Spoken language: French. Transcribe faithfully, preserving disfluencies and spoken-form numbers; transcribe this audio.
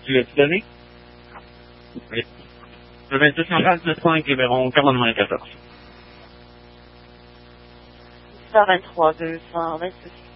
Tu l'as-tu donné? Oui. Le vingt-six cent trente-cinq, Libéron, quatre-vingt-quatorze. cent vingt-trois, deux cent vingt-six.